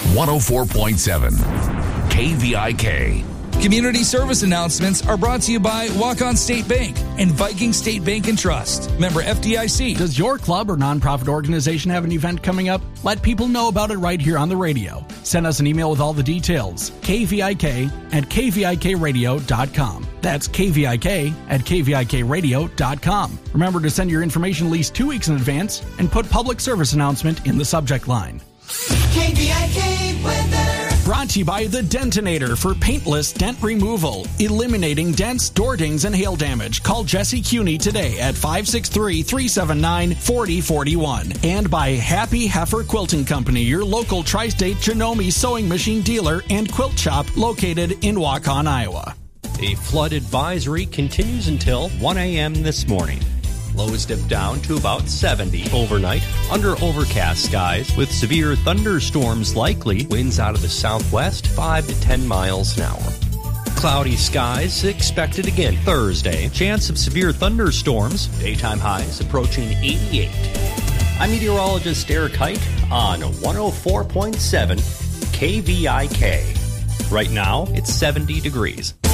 104.7 KVIK. Community service announcements are brought to you by Walk-On State Bank and Viking State Bank and Trust. Member FDIC. Does your club or nonprofit organization have an event coming up? Let people know about it right here on the radio. Send us an email with all the details. KVIK@KVIKradio.com. That's KVIK@KVIKradio.com. Remember to send your information at least 2 weeks in advance and put public service announcement in the subject line. KVIK weather. Brought to you by The Dentinator for paintless dent removal, eliminating dents, door dings, and hail damage. Call Jesse Cuney today at 563-379-4041. And by Happy Heifer Quilting Company, your local tri-state Janome sewing machine dealer and quilt shop located in Waukon, Iowa. A flood advisory continues until 1 a.m. this morning. Lows dip down to about 70 overnight under overcast skies with severe thunderstorms likely. Winds out of the southwest 5 to 10 miles an hour. Cloudy skies expected again Thursday. Chance of severe thunderstorms. Daytime highs approaching 88. I'm meteorologist Eric Hite on 104.7 KVIK. Right now, it's 70 degrees.